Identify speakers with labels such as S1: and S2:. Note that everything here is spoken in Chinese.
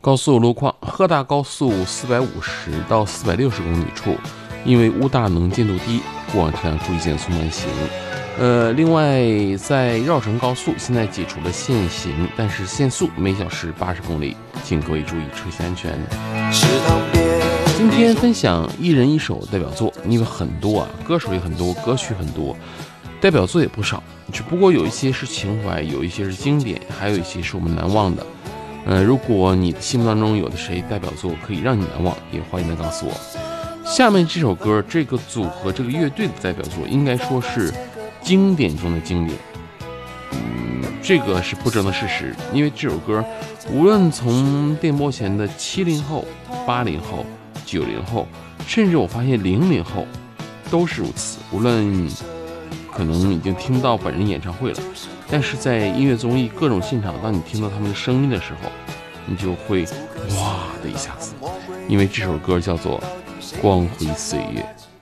S1: 高速路况，赫大高速450到460公里处，因为乌大能见度低，过往车辆注意减速慢行。另外在绕城高速现在解除了限行，但是限速每小时80公里，请各位注意车厢安全。今天分享一人一首代表作，因为很多歌手也很多，歌曲很多，代表作也不少，只不过有一些是情怀，有一些是经典，还有一些是我们难忘的。如果你的心目当中有的谁代表作可以让你难忘，也欢迎来告诉我。下面这首歌，这个组合这个乐队的代表作应该说是经典中的经典。这个是不争的事实，因为这首歌无论从电波前的70后、80后、90后，甚至我发现00后都是如此。无论可能已经听到本人演唱会了，但是在音乐综艺各种现场，当你听到他们的声音的时候，你就会哇的一下子，因为这首歌叫做《光辉岁月》。